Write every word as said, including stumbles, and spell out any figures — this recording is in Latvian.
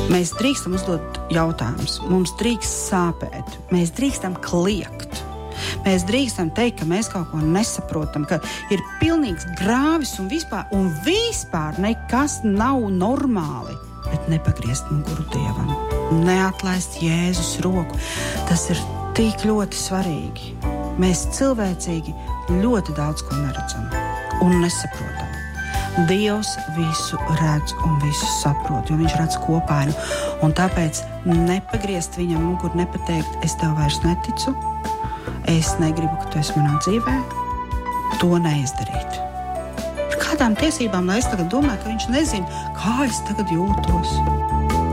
Mēs drīkstam uzdot jautājumus, mums drīkst sāpēt, mēs drīkstam kliegt. Mēs drīkstam teikt, ka mēs kaut ko nesaprotam, ka ir pilnīgs grāvis un vispār, un vispār nekas nav normāli. Bet nepagriezt muguru Dievam, neatlaist Jēzus roku. Tas ir tik ļoti svarīgi. Mēs cilvēcīgi ļoti daudz ko neredzam un nesaprotam. Dievs visu redz un visu saprot, jo viņš redz kopainu. Un tāpēc nepagriezt viņam muguru, nepateikt, es tev vairs neticu, es negribu, ka tu esi manā dzīvē, to neizdarīt. Ar kādām tiesībām, lai es tagad domāju, ka viņš nezina, kā es tagad jūtos?